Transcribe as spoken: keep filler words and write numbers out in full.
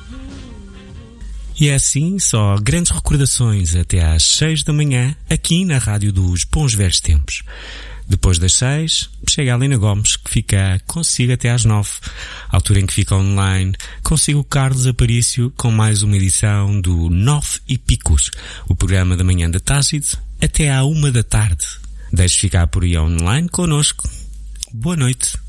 E é assim, só grandes recordações até às seis da manhã, aqui na Rádio dos Bons Velhos Tempos. Depois das seis, chega a Helena Gomes, que fica consigo até às nove, altura em que fica online, consigo o Carlos Aparício com mais uma edição do Nove e Picos, o programa da manhã da Tácito, até à uma da tarde. Deixe ficar por aí online connosco. Boa noite.